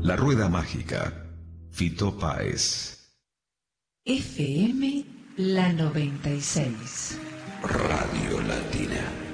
La Rueda Mágica, Fito Páez. FM La 96. Radio Latina.